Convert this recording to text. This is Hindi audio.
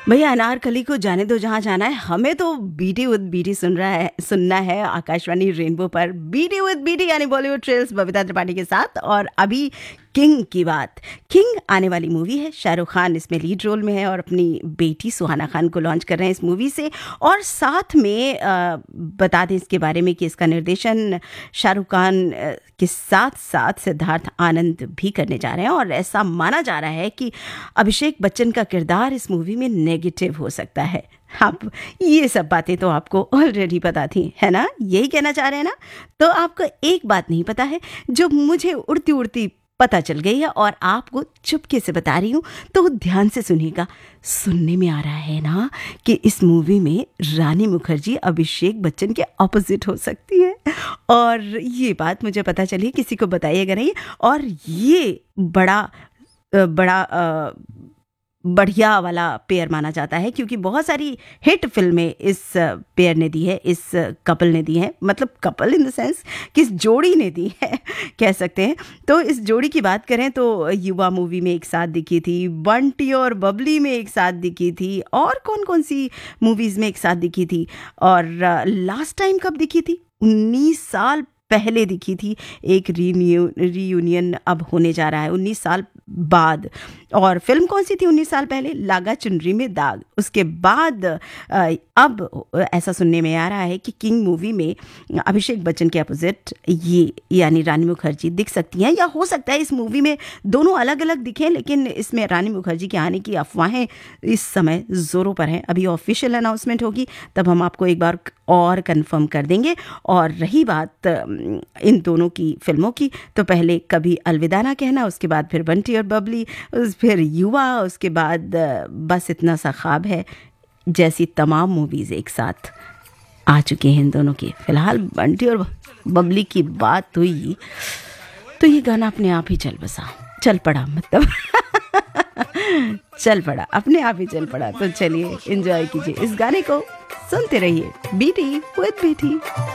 भैया अनारकली को जाने दो जहाँ जाना है, हमें तो बीटी विद बीटी सुनना है आकाशवाणी रेनबो पर। बीटी विद बीटी यानी बॉलीवुड ट्रेल्स बबीता त्रिपाठी के साथ। और अभी किंग की बात। किंग आने वाली मूवी है, शाहरुख खान इसमें लीड रोल में है और अपनी बेटी सुहाना खान को लॉन्च कर रहे हैं इस मूवी से। और साथ में बता दें इसके बारे में कि इसका निर्देशन शाहरुख खान के साथ साथ सिद्धार्थ आनंद भी करने जा रहे हैं। और ऐसा माना जा रहा है कि अभिषेक बच्चन का किरदार इस मूवी में नेगेटिव हो सकता है। आप ये सब बातें तो आपको ऑलरेडी पता थी, है ना? यही कहना चाह रहे हैं ना? तो आपको एक बात नहीं पता है जो मुझे उड़ती उड़ती पता चल गई है और आपको चुपके से बता रही हूँ, तो ध्यान से सुनिएगा। सुनने में आ रहा है ना कि इस मूवी में रानी मुखर्जी अभिषेक बच्चन के ऑपोजिट हो सकती है। और ये बात मुझे पता चली, किसी को बताइएगा नहीं। और ये बड़ा बढ़िया वाला पेयर माना जाता है क्योंकि बहुत सारी हिट फिल्में इस पेयर ने दी है, इस कपल ने दी है। मतलब कपल इन द सेंस कि इस जोड़ी ने दी है, कह सकते हैं। तो इस जोड़ी की बात करें तो युवा मूवी में एक साथ दिखी थी, बंटी और बबली में एक साथ दिखी थी, और कौन कौन सी मूवीज़ में एक साथ दिखी थी। और लास्ट टाइम कब दिखी थी? 19 साल पहले दिखी थी। एक रीयूनियन अब होने जा रहा है 19 साल बाद। और फिल्म कौन सी थी 19 साल पहले? लागा चुनरी में दाग। उसके बाद अब ऐसा सुनने में आ रहा है कि किंग मूवी में अभिषेक बच्चन के अपोजिट ये यानी रानी मुखर्जी दिख सकती हैं, या हो सकता है इस मूवी में दोनों अलग अलग दिखें, लेकिन इसमें रानी मुखर्जी के आने की अफवाहें इस समय ज़ोरों पर हैं। अभी ऑफिशियल अनाउंसमेंट होगी तब हम आपको एक बार और कंफर्म कर देंगे। और रही बात इन दोनों की फिल्मों की, तो पहले कभी अलविदा ना कहना, उसके बाद फिर बंटी और बबली, फिर युवा, उसके बाद बस इतना सा ख्वाब है, जैसी तमाम मूवीज़ एक साथ आ चुके हैं इन दोनों की। फिलहाल बंटी और बबली की बात हुई तो ये गाना अपने आप ही चल पड़ा मतलब चल पड़ा, अपने आप ही चल पड़ा। तो चलिए एंजॉय कीजिए इस गाने को, सुनते रहिए बीटी विद बीटी।